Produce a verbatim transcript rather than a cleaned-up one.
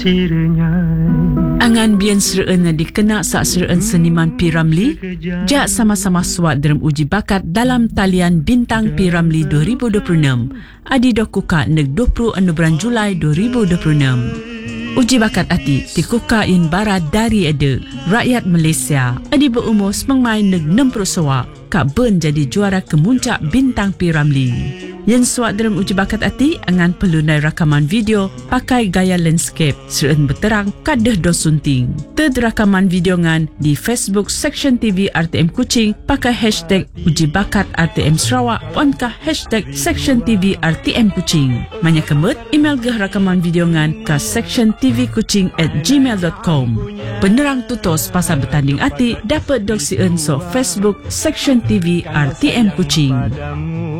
Angan bian sereen na dikena sak sereen seniman P. Ramlee, jak sama-sama suat dalam uji bakat dalam talian Bintang P. Ramlee dua ribu dua puluh enam. Adi dokuka neg dua puluh bulan Julai dua ribu dua puluh enam. Uji bakat ati dikuka in bara dari ada rakyat Malaysia. Adi berumur semangmai neg enam puluh sawa kak ben jadi juara kemuncak Bintang P. Ramlee. Yang suat dalam uji bakat ati angan perlu nai rakaman video pakai gaya landscape serun berterang kadah dos sunting. Third rakaman video ngan di Facebook Section T V R T M Kuching pakai hashtag uji bakat R T M Sarawak ponkah hashtag Section T V R T M Kuching. Manya kemut email geh rakaman video ngan ke section t v kuching at gmail dot com. Penerang tutos pasal bertanding ati dapat doksien so Facebook Section T V R T M Kuching.